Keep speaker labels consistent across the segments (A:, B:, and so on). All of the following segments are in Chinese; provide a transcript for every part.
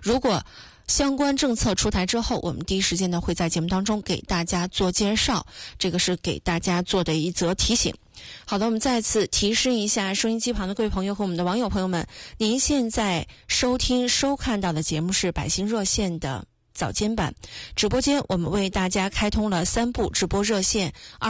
A: 如果相关政策出台之后，我们第一时间呢会在节目当中给大家做介绍，这个是给大家做的一则提醒。好的，我们再次提示一下收音机旁的各位朋友和我们的网友朋友们，您现在收听收看到的节目是百姓热线的早间版直播间，我们为大家开通了3部直播热线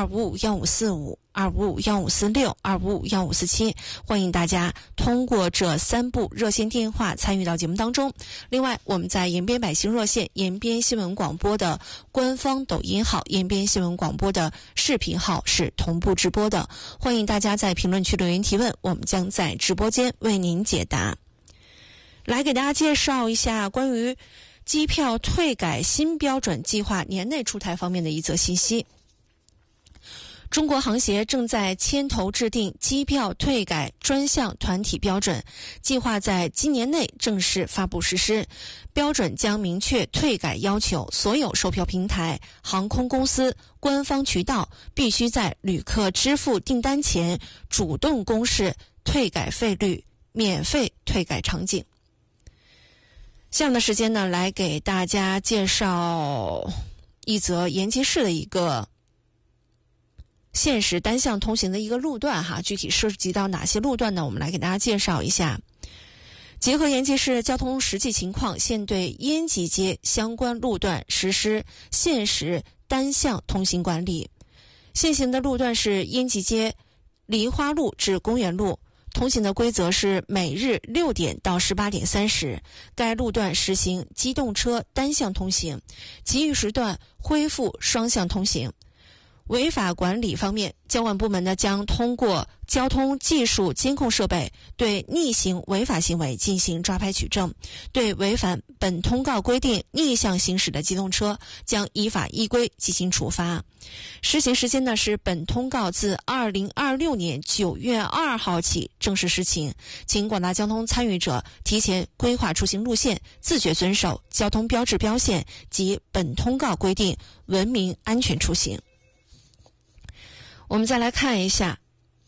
A: 2551545、2551546、2551547，欢迎大家通过这3部热线电话参与到节目当中。另外，我们在延边百姓热线、延边新闻广播的官方抖音号、延边新闻广播的视频号是同步直播的，欢迎大家在评论区留言提问，我们将在直播间为您解答。来给大家介绍一下关于机票退改新标准计划年内出台方面的一则信息。中国航协正在牵头制定机票退改专项团体标准，计划在今年内正式发布实施。标准将明确退改要求，所有售票平台、航空公司、官方渠道必须在旅客支付订单前主动公示退改费率、免费退改场景。下面的时间呢，来给大家介绍一则延吉市的一个限时单向通行的一个路段哈，具体涉及到哪些路段呢？我们来给大家介绍一下。结合延吉市交通实际情况，现对延吉街相关路段实施限时单向通行管理。现行的路段是延吉街梨花路至公园路，通行的规则是每日6点到18点30，该路段实行机动车单向通行，其余时段恢复双向通行。违法管理方面，交管部门呢将通过交通技术监控设备对逆行违法行为进行抓拍取证，对违反本通告规定逆向行驶的机动车将依法依规进行处罚。施行时间呢是本通告自2026年9月2号起正式施行，请广大交通参与者提前规划出行路线，自觉遵守交通标志标线及本通告规定，文明安全出行。我们再来看一下，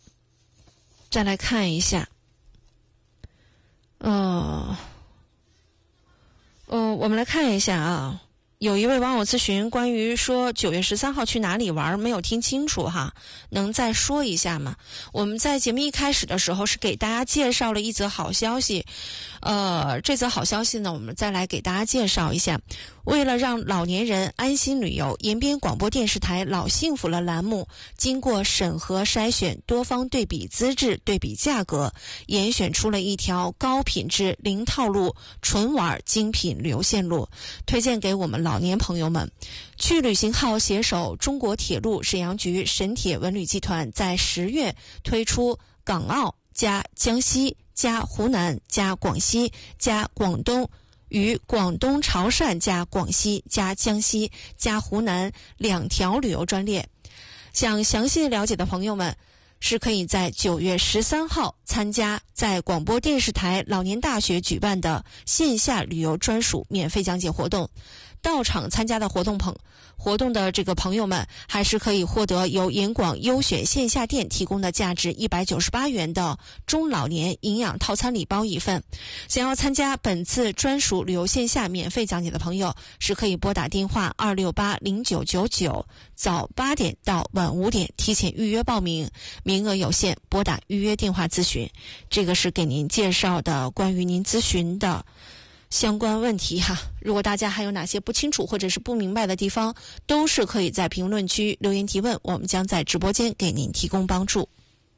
A: 我们来看一下啊，有一位网友咨询关于说9月13号去哪里玩，没有听清楚哈，能再说一下吗？我们在节目一开始的时候是给大家介绍了一则好消息，这则好消息呢，我们再来给大家介绍一下。为了让老年人安心旅游，延边广播电视台老幸福了栏目经过审核筛选，多方对比资质、对比价格，严选出了一条高品质零套路纯玩精品旅游线路，推荐给我们老年朋友们。趣旅行号携手中国铁路、沈阳局、沈铁文旅集团在10月推出港澳加江西加湖南加广西加广东与广东潮汕加广西加江西加湖南2条旅游专列。想详细了解的朋友们是可以在9月13号参加在广播电视台老年大学举办的线下旅游专属免费讲解活动。到场参加的活动的这个朋友们，还是可以获得由延广优选线下店提供的价值198元的中老年营养套餐礼包一份。想要参加本次专属旅游线下免费讲解的朋友，是可以拨打电话2680999，早8点到晚5点提前预约报名，名额有限，拨打预约电话咨询。这个是给您介绍的关于您咨询的相关问题哈，如果大家还有哪些不清楚或者是不明白的地方，都是可以在评论区留言提问，我们将在直播间给您提供帮助。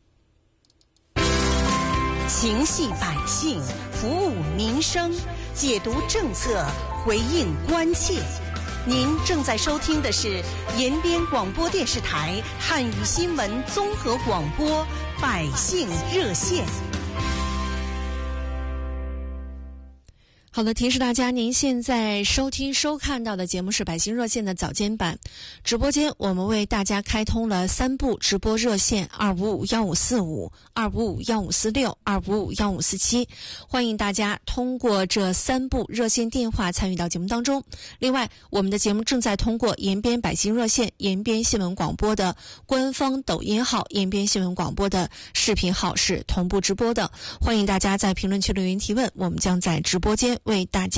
B: 情系百姓，服务民生，解读政策，回应关切。您正在收听的是延边广播电视台汉语新闻综合广播百姓热线。
A: 好的，提示大家，您现在收听收看到的节目是百姓热线的早间版直播间，我们为大家开通了3部直播热线2551545、2551546、2551547，欢迎大家通过这3部热线电话参与到节目当中。另外，我们的节目正在通过延边百姓热线、延边新闻广播的官方抖音号、延边新闻广播的视频号是同步直播的，欢迎大家在评论区留言提问，我们将在直播间为大家